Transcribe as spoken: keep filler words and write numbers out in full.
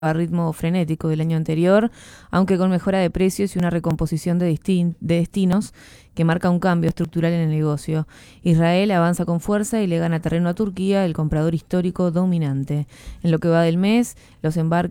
a ritmo frenético del año anterior, aunque con mejora de precios y una recomposición de, distin- de destinos que marca un cambio estructural en el negocio. Israel avanza con fuerza y le gana terreno a Turquía, el comprador histórico dominante. En lo que va del mes, los embarques